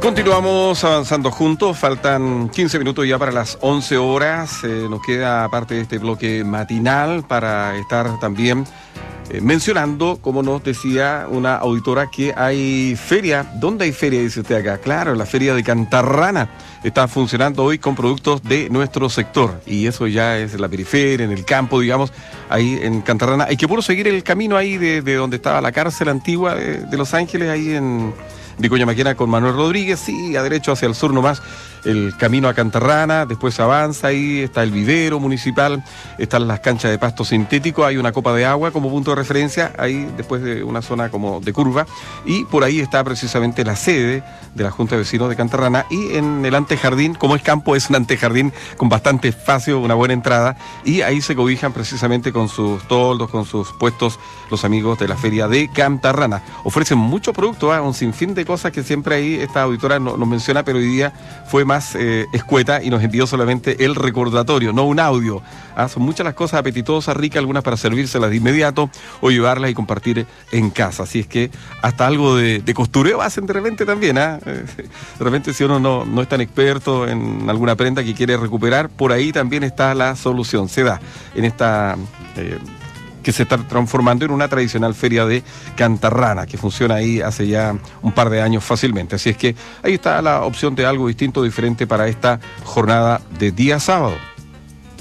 Continuamos avanzando juntos, faltan 15 minutos ya para las 11 horas, nos queda parte de este bloque matinal para estar también mencionando, como nos decía una auditora, que hay feria. ¿Dónde hay feria, dice usted acá? Claro, la feria de Cantarrana está funcionando hoy con productos de nuestro sector, y eso ya es en la periferia, en el campo, digamos, ahí en Cantarrana. Hay que puro seguir el camino ahí de donde estaba la cárcel antigua de Los Ángeles, ahí en Vicuña Maquena con Manuel Rodríguez, sí, a derecho hacia el sur nomás, el camino a Cantarrana, después avanza, ahí está el vivero municipal, están las canchas de pasto sintético, hay una copa de agua como punto de referencia, ahí después de una zona como de curva, y por ahí está precisamente la sede de la Junta de Vecinos de Cantarrana, y en el antejardín, como es campo, es un antejardín con bastante espacio, una buena entrada, y ahí se cobijan precisamente con sus toldos, con sus puestos, los amigos de la feria de Cantarrana. Ofrecen mucho producto, un sinfín de cosas que siempre ahí esta auditora nos menciona, pero hoy día fue más escueta y nos envió solamente el recordatorio, no un audio. Son muchas las cosas apetitosas, ricas, algunas para servírselas de inmediato o llevarlas y compartir en casa. Así es que hasta algo de costureo hacen de repente también. De repente, si uno no es tan experto en alguna prenda que quiere recuperar, por ahí también está la solución. Se da en esta que se está transformando en una tradicional feria de Cantarrana, que funciona ahí hace ya un par de años fácilmente. Así es que ahí está la opción de algo distinto, diferente para esta jornada de día sábado.